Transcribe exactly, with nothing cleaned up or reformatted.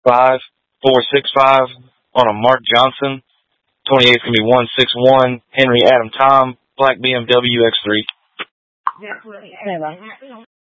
five four six five on a Mark Johnson. twenty-eighth can be one six one Henry Adam Tom, black B M W X three.